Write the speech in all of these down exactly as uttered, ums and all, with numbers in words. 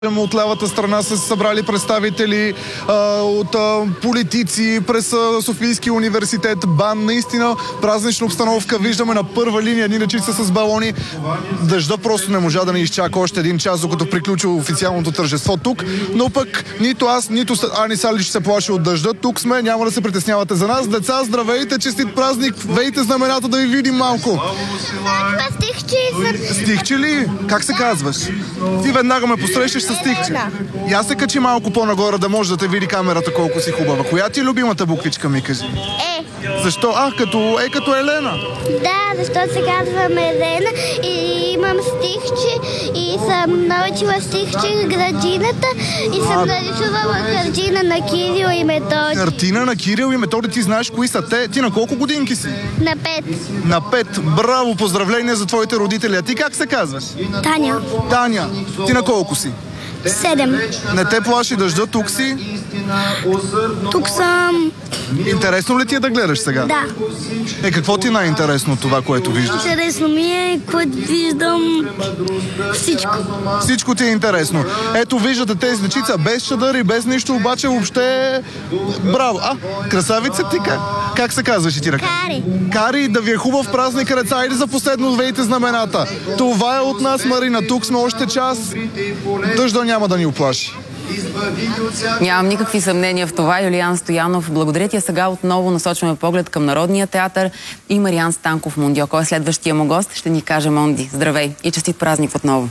От лявата страна са събрали представители а, от а, политици през а, Софийския университет, БАН. Наистина празнична обстановка. Виждаме на първа линия едни дечица с балони. Дъжда просто не можа да ни изчака още един час, докато приключи официалното тържество тук. Но пък нито аз, нито Ани Салич се плаши от дъжда. Тук сме, няма да се притеснявате за нас. Деца, здравейте, честит празник. Вейте знамената да ви видим малко. Стихче. Стихче ли? Как се казваш? Ти веднага ме посрещаш с стихче. И аз се качи малко по-нагоре, да може да те види камерата колко си хубава. Коя ти е любимата буквичка, ми кажи? Е. Защо? А, като е като Елена. Да, защото се казвам Елена и имам стихче и съм научила стихче градината и съм а... нарисувала картина на Кирил и Методи. Картина на Кирил и Методи, ти знаеш кои са те? Ти на колко годинки си? На пет. На пет. Браво, поздравления за твоите родители. А ти как се казваш? Таня. Таня. Ти на колко си? Седем. Не те плаши дъжда, тук си? Тук съм. Интересно ли ти е да гледаш сега? Да. Е, какво ти е най-интересно от това, което виждаш? Интересно ми е, което виждам всичко. Всичко ти е интересно. Ето, виждате тези дечица без чадър и без нищо, обаче въобще... Браво! А, красавица ти как? Как се казваш и ти ръка? Кари. Кари, да ви е хубав празник, реца. Айде за последно вейте знамената. Това е от нас, Марина. Тук сме още час. Дъжда няма да ни оплаши. Нямам никакви съмнения в това. Юлиан Стоянов, благодаря ти. Сега отново насочваме поглед към Народния театър и Мариан Станков Мондио. Кой е следващия му гост? Ще ни каже Монди. Здравей и честит празник отново.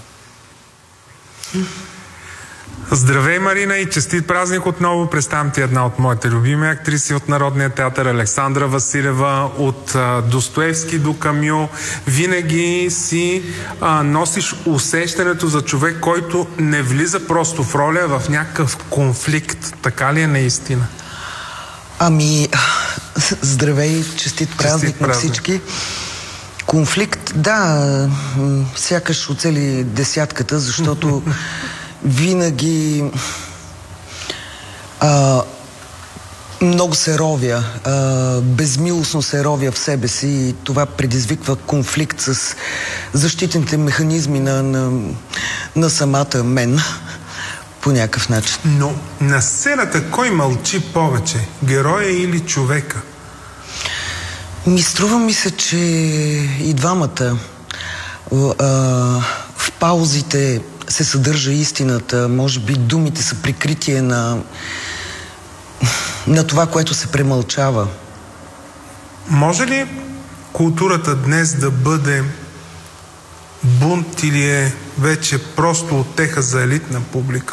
Здравей, Марина, и честит празник отново. Представям ти една от моите любими актриси от Народния театър, Александра Василева, от а, Достоевски до Камю. Винаги си а, носиш усещането за човек, който не влиза просто в роля, в някакъв конфликт. Така ли е наистина? Ами, здравей, честит празник, честит празник на всички. Конфликт, да, сякаш оцели десятката, защото винаги а, много се ровя, а, безмилостно се ровя в себе си и това предизвиква конфликт с защитните механизми на, на, на самата мен по някакъв начин. Но на сцената кой мълчи повече? Героя или човека? Ми струва ми се, че и двамата. А, в паузите се съдържа истината. Може би думите са прикритие на, на това, което се премълчава. Може ли културата днес да бъде бунт или е вече просто утеха за елитна публика?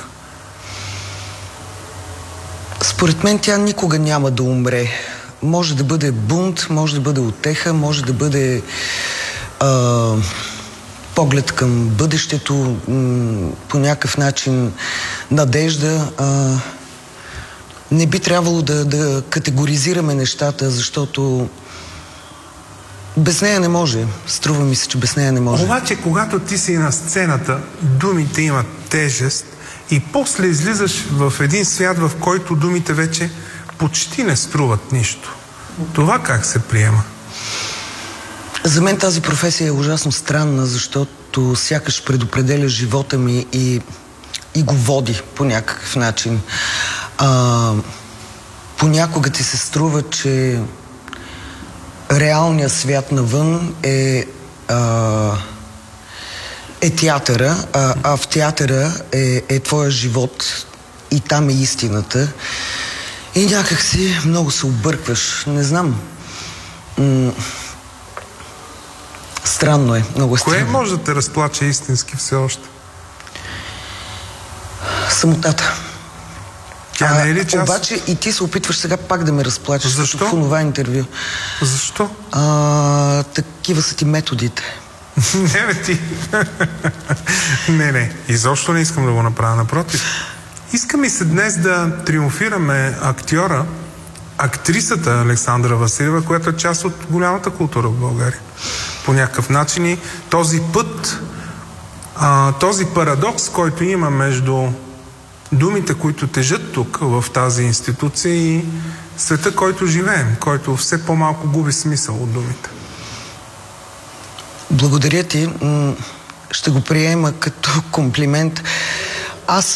Според мен тя никога няма да умре. Може да бъде бунт, може да бъде утеха, може да бъде а, поглед към бъдещето, по някакъв начин надежда. А, не би трябвало да, да категоризираме нещата, защото без нея не може. Струва ми се, че без нея не може. Обаче, когато ти си на сцената, думите имат тежест и после излизаш в един свят, в който думите вече почти не струват нищо. Това как се приема? За мен тази професия е ужасно странна, защото сякаш предопределя живота ми и, и го води по някакъв начин. А, понякога ти се струва, че реалният свят навън е, а, е театъра, а, а в театъра е, е твоя живот и там е истината. И някак си много се объркваш. Не знам. М- Странно е, много е странно. Кое може да те разплаче истински все още? Самотата. Тя не е ли част? Обаче и ти се опитваш сега пак да ме разплачеш. Защо? В онова интервю. Защо? А, такива са ти методите. Не, бе ти. не, не. Изобщо не искам да го направя. Напротив. Искам и се днес да триумфираме актьора, актрисата Александра Василева, която е част от голямата култура в България. По някакъв начин и този път, а, този парадокс, който има между думите, които тежат тук в тази институция и света, който живеем, който все по-малко губи смисъл от думите. Благодаря ти. Ще го приема като комплимент. аз